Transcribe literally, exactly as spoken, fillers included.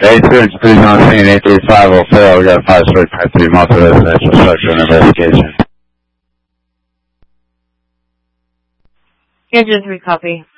eight six, please on scene, eight three five will fail. We got a five story type three multi-residential structure and investigation. Engine three copy.